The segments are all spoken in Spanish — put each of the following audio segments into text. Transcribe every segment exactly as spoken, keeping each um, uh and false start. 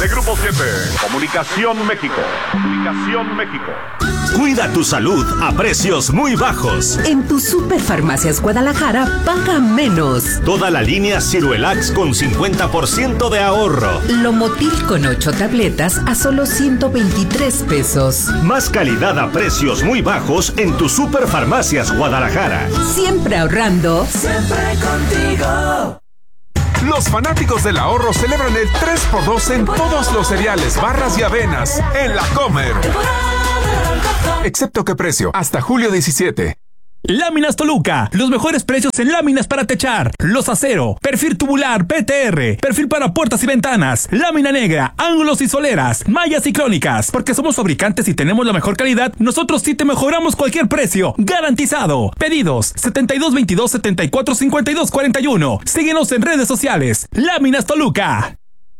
de Grupo siete. Comunicación México. Comunicación México. Cuida tu salud a precios muy bajos. En tu Superfarmacias Guadalajara paga menos. Toda la línea Ciruelax con cincuenta por ciento de ahorro. Lomotil con ocho tabletas a solo ciento veintitrés pesos. Más calidad a precios muy bajos en tu Superfarmacias Guadalajara. Siempre ahorrando. Siempre contigo. Los fanáticos del ahorro celebran el tres por dos en todos los cereales, barras y avenas en la Comer. Excepto qué precio, hasta julio diecisiete. Láminas Toluca, los mejores precios en láminas para techar, los acero, perfil tubular, P T R, perfil para puertas y ventanas, lámina negra, ángulos y soleras, mallas y crónicas. Porque somos fabricantes y tenemos la mejor calidad, nosotros sí te mejoramos cualquier precio, garantizado. Pedidos setenta y dos veintidós setenta y cuatro cincuenta y dos cuarenta y uno. Síguenos en redes sociales. Láminas Toluca.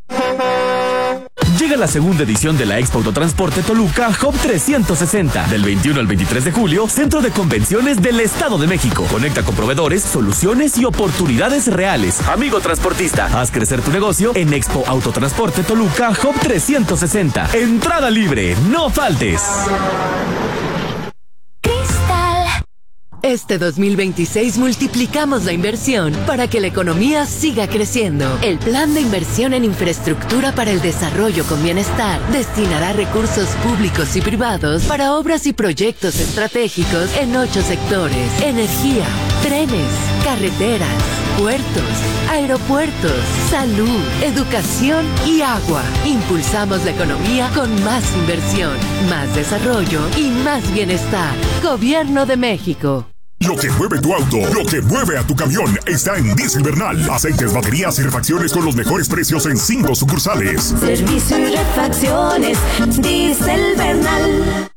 Llega la segunda edición de la Expo Autotransporte Toluca Hub trescientos sesenta. Del veintiuno al veintitrés de julio, Centro de Convenciones del Estado de México. Conecta con proveedores, soluciones y oportunidades reales. Amigo transportista, haz crecer tu negocio en Expo Autotransporte Toluca Hub trescientos sesenta. Entrada libre, no faltes. Este dos mil veintiséis multiplicamos la inversión para que la economía siga creciendo. El Plan de Inversión en Infraestructura para el Desarrollo con Bienestar destinará recursos públicos y privados para obras y proyectos estratégicos en ocho sectores: energía, trenes, carreteras, puertos, aeropuertos, salud, educación y agua. Impulsamos la economía con más inversión, más desarrollo y más bienestar. Gobierno de México. Lo que mueve tu auto, lo que mueve a tu camión, está en Diesel Bernal. Aceites, baterías y refacciones con los mejores precios en cinco sucursales. Servicio y refacciones, Diesel Bernal.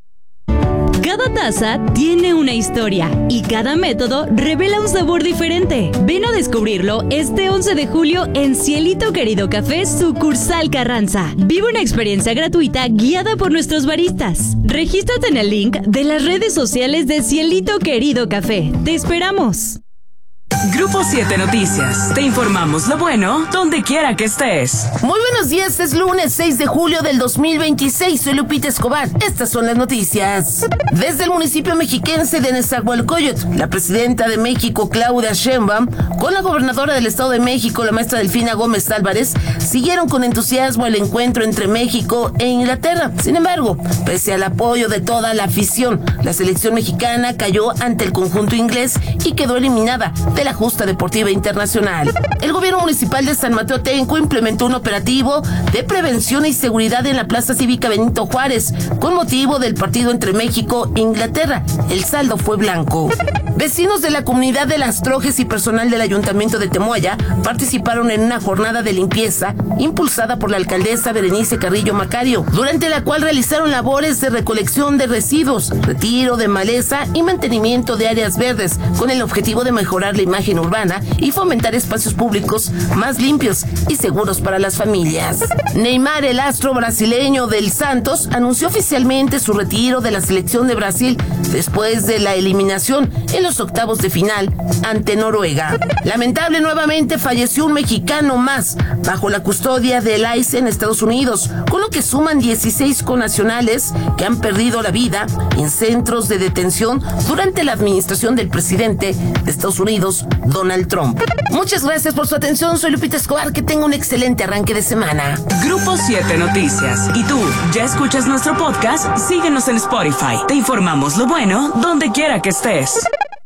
Cada taza tiene una historia y cada método revela un sabor diferente. Ven a descubrirlo este once de julio en Cielito Querido Café, sucursal Carranza. Vive una experiencia gratuita guiada por nuestros baristas. Regístrate en el link de las redes sociales de Cielito Querido Café. ¡Te esperamos! Grupo siete Noticias. Te informamos lo bueno donde quiera que estés. Muy buenos días, es lunes seis de julio del dos mil veintiséis. Soy Lupita Escobar. Estas son las noticias. Desde el municipio mexiquense de Nezahualcóyotl, la presidenta de México, Claudia Sheinbaum, con la gobernadora del Estado de México, la maestra Delfina Gómez Álvarez, siguieron con entusiasmo el encuentro entre México e Inglaterra. Sin embargo, pese al apoyo de toda la afición, la selección mexicana cayó ante el conjunto inglés y quedó eliminada de la justa deportiva internacional. El gobierno municipal de San Mateo Atenco implementó un operativo de prevención y seguridad en la Plaza Cívica Benito Juárez con motivo del partido entre México e Inglaterra. El saldo fue blanco. Vecinos de la comunidad de Las Trojes y personal del Ayuntamiento de Temoaya participaron en una jornada de limpieza impulsada por la alcaldesa Berenice Carrillo Macario, durante la cual realizaron labores de recolección de residuos, retiro de maleza y mantenimiento de áreas verdes, con el objetivo de mejorar la imagen urbana y fomentar espacios públicos más limpios y seguros para las familias. Neymar, el astro brasileño del Santos, anunció oficialmente su retiro de la selección de Brasil después de la eliminación en los octavos de final ante Noruega. Lamentable, nuevamente falleció un mexicano más bajo la custodia del I C E en Estados Unidos, con lo que suman dieciséis connacionales que han perdido la vida en centros de detención durante la administración del presidente de Estados Unidos, Donald Trump. Muchas gracias por su atención. Soy Lupita Escobar. Que tenga un excelente arranque de semana. Grupo siete Noticias. ¿Y tú ya escuchas nuestro podcast? Síguenos en Spotify. Te informamos lo bueno donde quiera que estés.